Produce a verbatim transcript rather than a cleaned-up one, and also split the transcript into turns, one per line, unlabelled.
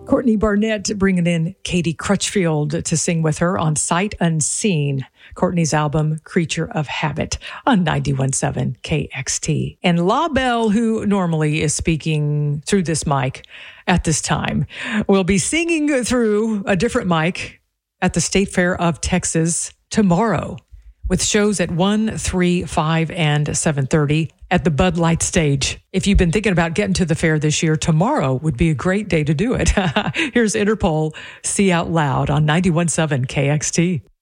Courtney Barnett bringing in Katie Crutchfield to sing with her on Sight Unseen, Courtney's album Creature of Habit on ninety-one point seven K X T. And La Belle, who normally is speaking through this mic at this time, will be singing through a different mic at the State Fair of Texas tomorrow, with shows at one, three, five, and seven thirty at the Bud Light stage. If you've been thinking about getting to the fair this year, tomorrow would be a great day to do it. Here's Interpol, See Out Loud on ninety-one point seven K X T.